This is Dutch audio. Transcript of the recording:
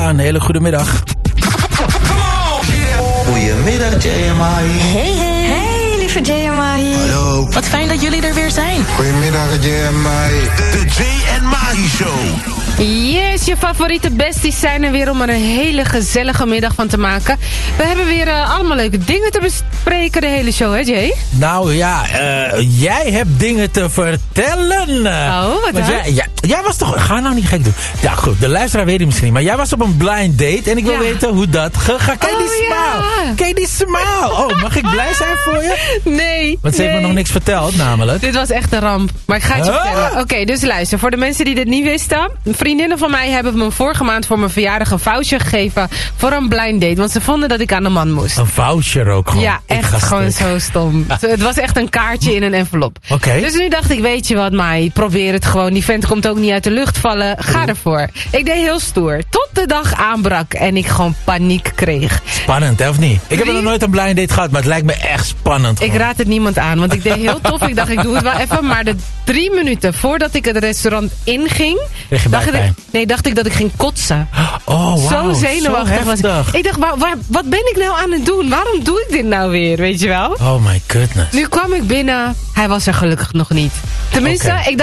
een hele goede middag. Goedemiddag, JMI. Hey, lieve JMI. Hallo. Wat fijn dat jullie er weer zijn. Goedemiddag, JMI. De Jay en Mahi Show. Yes, je favoriete besties zijn er weer om er een hele gezellige middag van te maken. We hebben weer allemaal leuke dingen te bespreken de hele show, hè Jay? Nou ja, jij hebt dingen te vertellen. Oh, wat dan? Jij was toch... Ga nou niet gek doen. Ja goed, de luisteraar weet het misschien niet. Maar jij was op een blind date en ik wil weten hoe dat gegaan. Kijk die smile. Ja. Kijk die smile. Oh, mag ik blij zijn voor je? Nee. Want ze heeft me nog niks verteld namelijk. Dit was echt een ramp. Maar ik ga het je vertellen. Oké, dus luister. Voor de mensen die dit niet wisten. Vriendinnen van mij hebben me vorige maand voor mijn verjaardag een voucher gegeven voor een blind date. Want ze vonden dat ik aan de man moest. Een voucher ook gewoon. Ja, echt gewoon zo stom. Het was echt een kaartje in een envelop. Oké. Dus nu dacht ik, weet je wat, Mai, probeer het gewoon. Die vent komt ook niet uit de lucht vallen. Ga ervoor. Ik deed heel stoer. Tot de dag aanbrak en ik gewoon paniek kreeg. Spannend, hè, of niet? Ik heb nog nooit een blind date gehad, maar het lijkt me echt spannend. Ik raad het niemand aan, want ik deed heel tof. Ik dacht, ik doe het wel even. Maar de 3 minuten voordat ik het restaurant inging, dacht ik dat ik ging kotsen. Oh, wow. Zo zenuwachtig was ik. Ik dacht, wat ben ik nou aan het doen? Waarom doe ik dit nou weer, weet je wel? Oh my goodness. Nu kwam ik binnen. Hij was er gelukkig nog niet. Tenminste, ik